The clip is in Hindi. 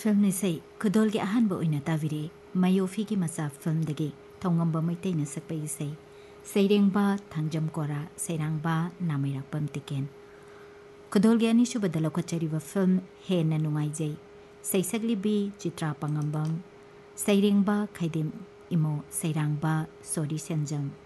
फिल्म इसे खुदोल के अहन बोइना ताविरे मायोफी की मसा फिल्म दगे थोंगंबा मैतेन सकपा इसे सेरेंबा थांजम कोरा सेरांबा नामेरापम तिकेन खुदोल के अनिशुब दलौकचरिबा फिल्म हेन नुंगाइजै सैसगलिबी चित्रा पंगंबम सेरेंबा खैदेम इमो सेरांबा सोरी सेंजम